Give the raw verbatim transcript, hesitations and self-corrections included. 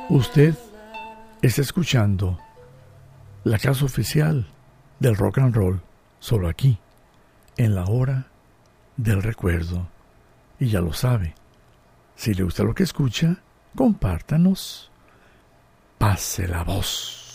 Usted está escuchando la casa oficial del rock and roll, solo aquí, en la hora del recuerdo. Y ya lo sabe, si le gusta lo que escucha, compártanos, pase la voz.